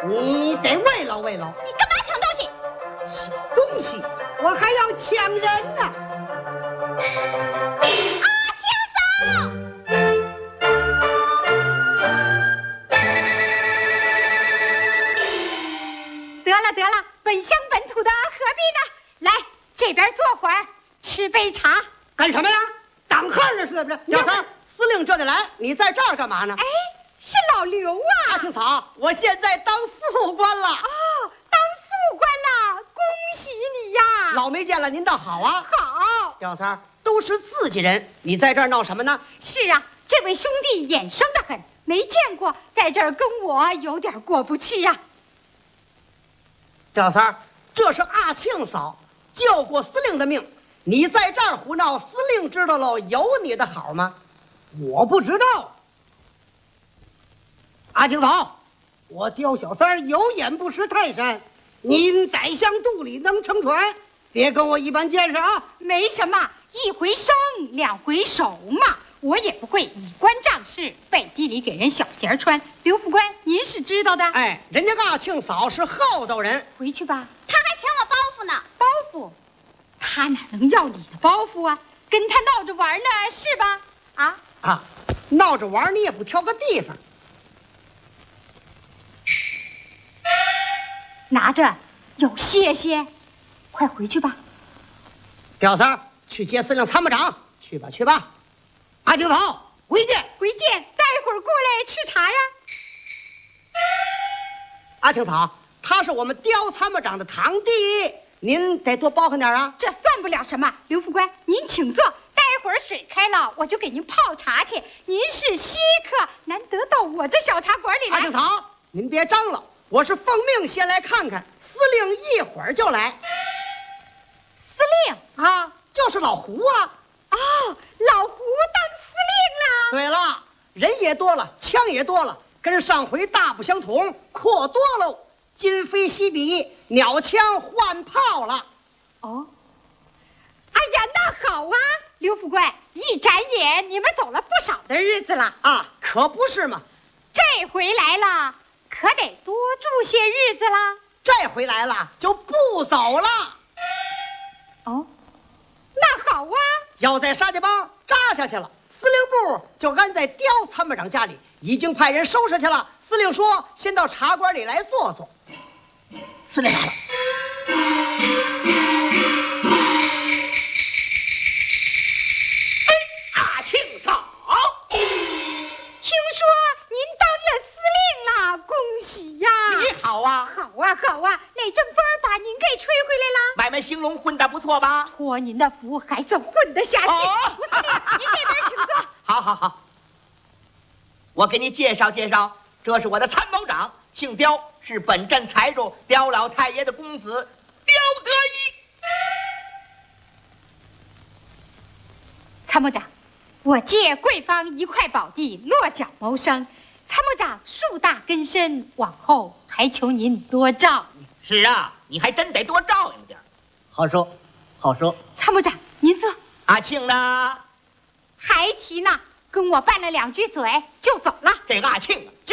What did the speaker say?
你得慰劳慰劳。 你干嘛抢东西？ 抢东西，我还要抢人呢。 阿青嫂，得了，本乡本土的何必呢？来这边坐会儿，吃杯茶。 干什么呀？当汉呢是不是？小三，司令这就来，你在这儿干嘛呢？ 哎，是老刘啊！ 阿青嫂，我现在当副官了。 哦，当副官了，恭喜你呀！ 老没见了，您倒好啊。 好， 小三都是自己人，你在这儿闹什么呢？ 是啊，这位兄弟眼生得很，没见过，在这儿跟我有点过不去呀。 小三，这是阿庆嫂救过司令的命，你在这儿胡闹，司令知道了有你的好吗？我不知道。阿庆嫂，我刁小三有眼不识泰山，您宰相肚里能撑船，别跟我一般见识啊！ 没什么，一回生两回熟嘛。我也不会以官仗势，背地里给人小鞋穿。刘副官，您是知道的。 哎，人家阿庆嫂是厚道人， 回去吧。 他还抢我包袱呢。 包袱？他哪能要你的包袱啊？跟他闹着玩呢，是吧？ 啊，闹着玩你也不挑个地方。 拿着，有谢谢。快回去吧。 刁三去接司令参谋长，去吧去吧。阿青嫂，回见。 回见，待会儿过来吃茶呀。 阿青嫂，他是我们刁参谋长的堂弟，您得多包涵点啊。 这算不了什么，刘副官，您请坐。待会儿水开了，我就给您泡茶去。您是稀客，难得到我这小茶馆里来。 阿青嫂，您别张罗，我是奉命先来看看，司令一会儿就来。 司令啊，就是老胡啊。 哦，老胡当司令了。 对了，人也多了，枪也多了，跟上回大不相同，扩多喽。今非昔比，鸟枪换炮了。 哦，哎呀，那好啊，刘副官，一眨眼你们走了不少的日子了啊，可不是嘛。 这回来了，可得多住些日子啦。 这回来了就不走了。 哦，那好啊。 要在沙家浜扎下去了，司令部就安在刁参谋长家里，已经派人收拾去了。司令说先到茶馆里来坐坐。司令来了。阿庆嫂， 听说您当了司令了，恭喜呀！ 你好啊。 好啊，好啊，哪阵风把您给吹回来了？ 买卖兴隆混得不错吧？ 托您的福，还算混得下去。吴司令，您这边请坐。 好，我给你介绍介绍，这是我的参谋长，姓刁，是本镇财主刁老太爷的公子刁德一。 参谋长，我借贵方一块宝地，落脚谋生。参谋长树大根深，往后还求您多照应。 是啊，你还真得多照应点。 好说，好说。 参谋长，您坐。 阿庆呢？ 还提呢，跟我拌了两句嘴就走了。 这个阿庆啊，